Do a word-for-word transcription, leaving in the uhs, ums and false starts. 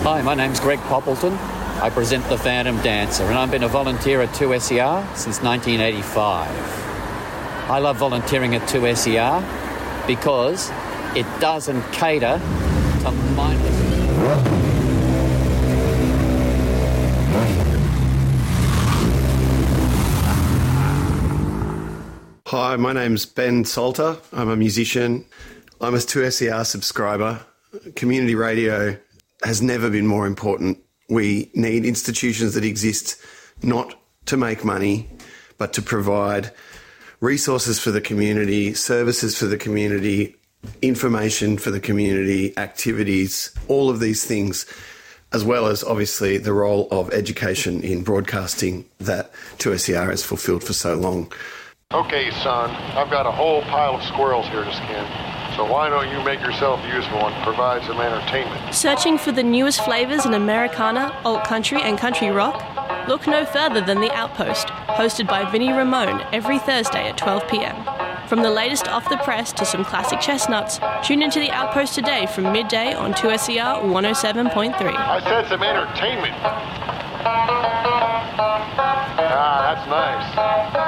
Hi, my name's Greg Poppleton. I present The Phantom Dancer, and I've been a volunteer at two S E R since nineteen eighty-five. I love volunteering at two S E R because it doesn't cater to mindless... Hi, my name's Ben Salter. I'm a musician. I'm a two S E R subscriber. Community radio has never been more important. We need institutions that exist not to make money, but to provide resources for the community, services for the community, information for the community, activities, all of these things, as well as obviously the role of education in broadcasting that two S E R has fulfilled for so long. Okay, son, I've got a whole pile of squirrels here to skin, so why don't you make yourself useful and provide some entertainment? Searching for the newest flavours in Americana, alt country and country rock? Look no further than The Outpost, hosted by Vinnie Ramone every Thursday at twelve p.m. From the latest off the press to some classic chestnuts, tune into The Outpost today from midday on two S E R one oh seven point three. I said some entertainment. Ah, that's nice.